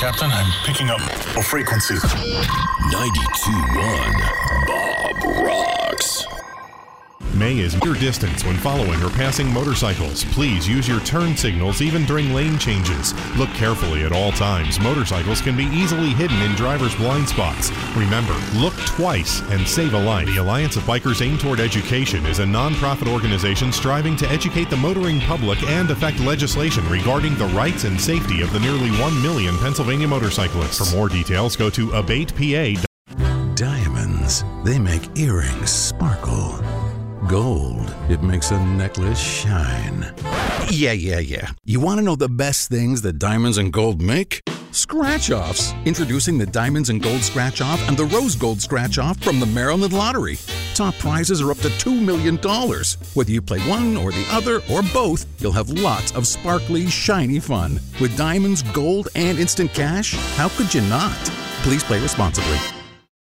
Captain. I'm picking up a frequency. 92.1 Bob Rocks. May is your distance when following or passing motorcycles. Please use your turn signals even during lane changes. Look carefully at all times. Motorcycles can be easily hidden in drivers' blind spots. Remember, look twice and save a life. The Alliance of Bikers Aimed Toward Education is a non-profit organization striving to educate the motoring public and affect legislation regarding the rights and safety of the nearly 1 million Pennsylvania motorcyclists. For more details, go to abatepa.com. Diamonds, they make earrings sparkle. Gold, it makes a necklace shine. Yeah. You want to know the best things that diamonds and gold make? Scratch-offs. Introducing the Diamonds and Gold Scratch-Off and the Rose Gold Scratch-Off from the Maryland Lottery. Top prizes are up to $2 million. Whether you play one or the other or both, you'll have lots of sparkly, shiny fun. With diamonds, gold, and instant cash, how could you not? Please play responsibly.